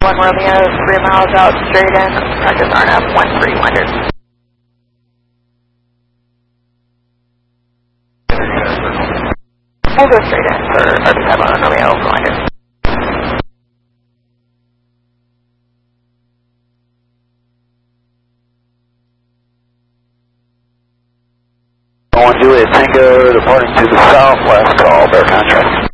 1 Romeo, 3 miles out, straight in, practice RNF 1300. We'll go straight in for RB5 on Romeo, 400. Juliet Tango departing to the southwest, call, bear contract.